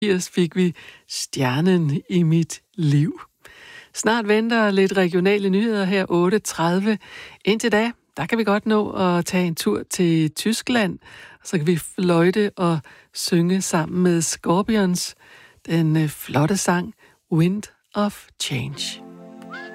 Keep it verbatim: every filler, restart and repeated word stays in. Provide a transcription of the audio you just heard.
firs fik vi Stjernen i mit liv. Snart venter lidt regionale nyheder her otte tredive. Indtil da, der kan vi godt nå at tage en tur til Tyskland. Så kan vi fløjte og synge sammen med Scorpions den flotte sang Wind of Change.